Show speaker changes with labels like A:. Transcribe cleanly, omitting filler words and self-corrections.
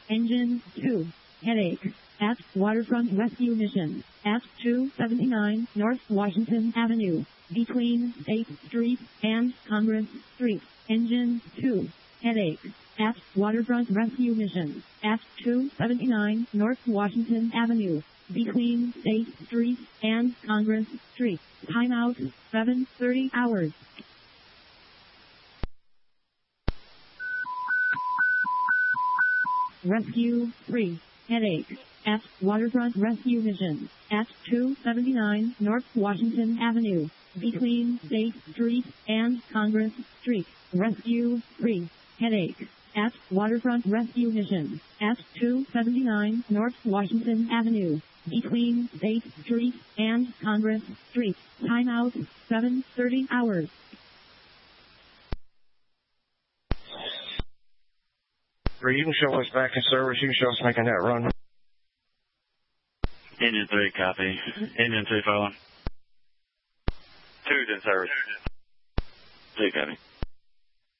A: Engine 2. Headache. At Waterfront Rescue Mission. At 279 North Washington Avenue. Between State Street and Congress Street. Engine 2. Headache. At Waterfront Rescue Mission. At 279 North Washington Avenue. Between State Street and Congress Street. Timeout 7:30 hours. Rescue 3. Headache. At Waterfront Rescue Mission. At 279 North Washington Avenue. Between State Street and Congress Street. Rescue 3. Headache. At Waterfront Rescue Mission. At 279 North Washington Avenue. Between State Street and Congress Street. Timeout 7:30 hours.
B: You can show us back in service. You can show us making that run.
C: Engine 3, copy. Engine 3 following. 2's in service. 2, copy.